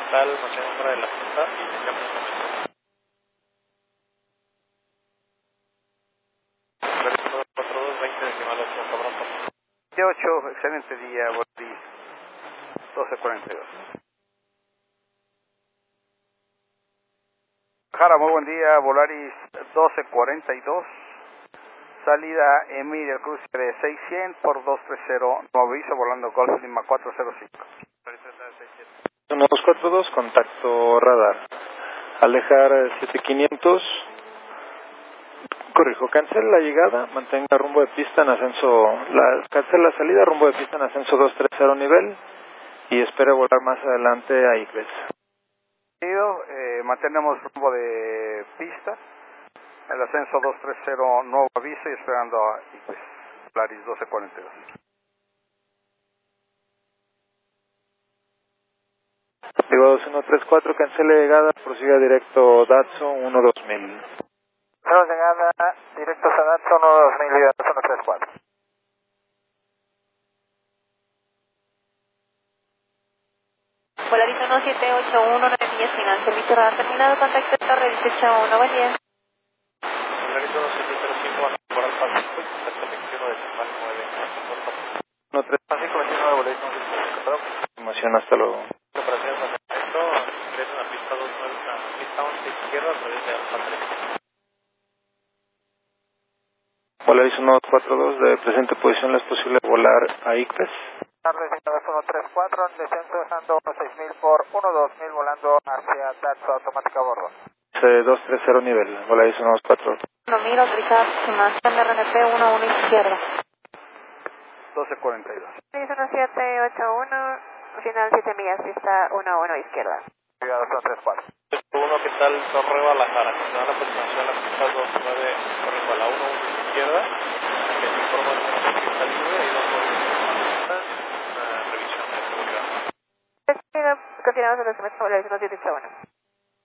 tal, mantenga fuera de la pista y tengamos un momento. 4220 decimales, cabrón. 28, excelente día, Volaris 1242. Jara, muy buen día, Volaris 1242. Salida Emilia Cruz de 600 por 230, nuevo aviso, volando Golf Lima 405. 1242, contacto radar. Alejar 7500. Corrijo, cancela la llegada, mantenga rumbo de pista en ascenso, cancela la salida, rumbo de pista en ascenso 230 nivel y espere volar más adelante a Icles. Mantenemos rumbo de pista, el ascenso 230, nuevo aviso y esperando a Icles, Volaris 1242. Digo 2134, cancela llegada, prosiga directo Datsun 12000. Cero llegada, directos a Datsun 12000 y Datsun 134. Volaris 1781, 9 millas final, servicio radar terminado, contacto torre 181, buen día. Volaris 1705, van a mejorar Pacífico, contacto 21 de Chimal 9, 1329, Volaris 1705, emoción, hasta luego. Operaciones de momento, ingresa a pista 29, pista 11 izquierda a través de Alfa 3. Volaris 1242, de presente posición, ¿es posible volar a Icles? Tarde 134, descenso dejando 6000 por 12000 volando hacia Datsun automática a bordo. 230 nivel, Volaris 124. 1000, autorizada aproximación de RNP 11 izquierda. 1242. Volaris 1781, final 7 millas, pista 11 izquierda. Cuidado, 134. Uno, ¿qué tal? Torre Guadalajara, continúa la aproximación a la pista 29, corrijo a la 11 izquierda, les informo el momento que está libre, ahí va por una revisión de seguridad. Continuamos en los Volaris 1781.